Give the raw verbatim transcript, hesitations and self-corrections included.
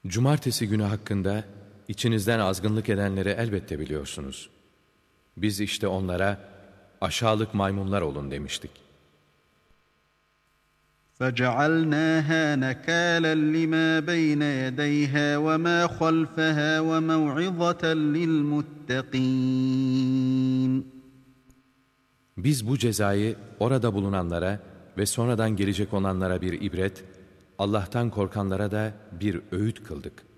Cumartesi günü hakkında içinizden azgınlık edenleri elbette biliyorsunuz. Biz işte onlara aşağılık maymunlar olun demiştik. فَجَعَلْنَاهَا نَكَالًا لِمَا بَيْنَ يَدَيْهَا وَمَا خَلْفَهَا وَمَوْعِظَةً لِلْمُتَّقِينَ. Biz bu cezayı orada bulunanlara ve sonradan gelecek olanlara bir ibret, Allah'tan korkanlara da bir öğüt kıldık.